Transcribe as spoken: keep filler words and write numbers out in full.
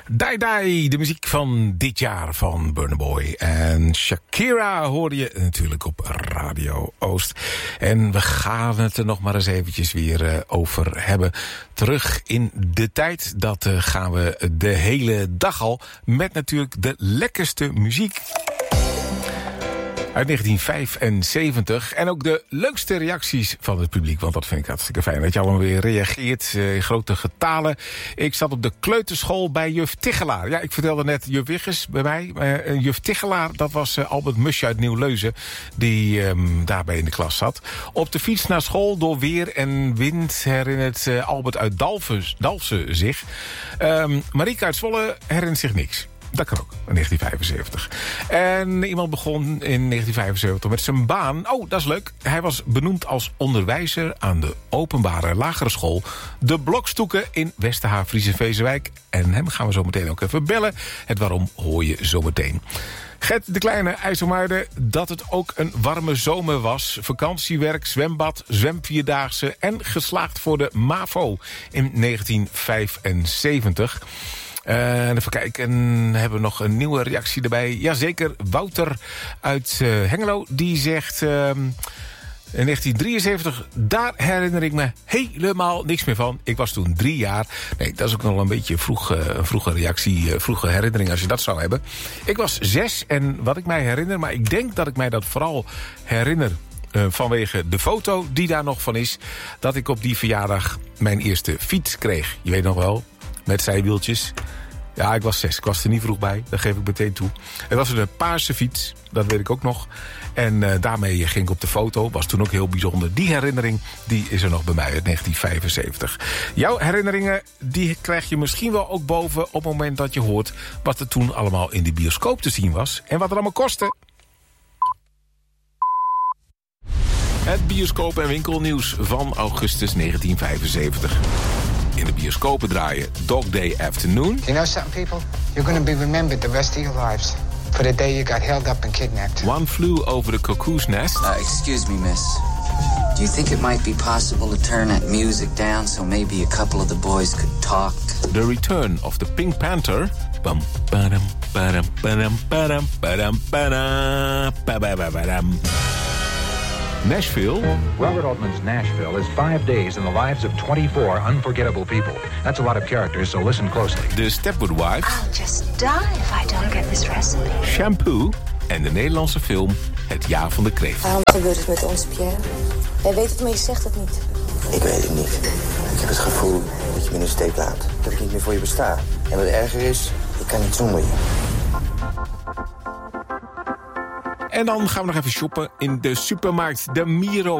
Die Die, de muziek van dit jaar van Burna Boy. En Shakira hoorde je natuurlijk op Radio Oost. En we gaan het er nog maar eens eventjes weer uh, over hebben. Terug in de tijd, dat uh, gaan we de hele dag al met natuurlijk de lekkerste muziek uit negentien vijfenzeventig. En ook de leukste reacties van het publiek. Want dat vind ik hartstikke fijn. Dat je allemaal weer reageert in grote getalen. Ik zat op de kleuterschool bij juf Tichelaar. Ja, ik vertelde net juf Wiggers bij mij. Uh, juf Tichelaar, dat was uh, Albert Musje uit Nieuw-Leuzen. Die um, daarbij in de klas zat. Op de fiets naar school door weer en wind herinnert uh, Albert uit Dalfsen zich. Um, Marieke uit Zwolle herinnert zich niks. Dat kan ook, in negentien vijfenzeventig. En iemand begon in negentien vijfenzeventig met zijn baan. Oh, dat is leuk. Hij was benoemd als onderwijzer aan de openbare lagere school De Blokstoeken in Westerhaaf-Friese-Vezenwijk. En hem gaan we zo meteen ook even bellen. Het waarom hoor je zo meteen. Gert de Kleine IJsselmuiden, dat het ook een warme zomer was. Vakantiewerk, zwembad, zwemvierdaagse en geslaagd voor de MAVO in negentien vijfenzeventig. Uh, even kijken, hebben we nog een nieuwe reactie erbij. Jazeker, Wouter uit uh, Hengelo, die zegt Uh, in negentien drieënzeventig, daar herinner ik me helemaal niks meer van. Ik was toen drie jaar. Nee, dat is ook nog een beetje vroeg, uh, een vroege reactie, uh, vroege herinnering als je dat zou hebben. Ik was zes en wat ik mij herinner, maar ik denk dat ik mij dat vooral herinner Uh, vanwege de foto die daar nog van is, dat ik op die verjaardag mijn eerste fiets kreeg. Je weet nog wel, met zijwieltjes. Ja, ik was zes. Ik was er niet vroeg bij. Dat geef ik meteen toe. Het was een paarse fiets. Dat weet ik ook nog. En uh, daarmee ging ik op de foto. Was toen ook heel bijzonder. Die herinnering, die is er nog bij mij uit negentien vijfenzeventig. Jouw herinneringen, die krijg je misschien wel ook boven op het moment dat je hoort wat er toen allemaal in de bioscoop te zien was. En wat het allemaal kostte. Het bioscoop- en winkelnieuws van augustus negentien vijfenzeventig. In de bioscopen draaien Dog Day Afternoon. You know something, people? You're going to be remembered the rest of your lives for the day you got held up and kidnapped. One Flew Over the Cuckoo's Nest. Uh, excuse me, miss. Do you think it might be possible to turn that music down so maybe a couple of the boys could talk? The Return of the Pink Panther. Bum, badum, badum, badum, badum, badum, badum, badum, badum. Nashville. Robert Altman's Nashville is five days in the lives of twenty-four unforgettable people. That's a lot of characters, so listen closely. The Stepford Wives. I'll just die if I don't get this recipe. Shampoo. En de Nederlandse film Het Jaar van de Kreeft. Waarom gebeurt het met ons, Pierre? Jij weet het, maar je zegt het niet. Ik weet het niet. Ik heb het gevoel dat je me in de steek laat. Dat ik niet meer voor je besta. En wat erger is, ik kan niet zonder je. En dan gaan we nog even shoppen in de supermarkt. De Miro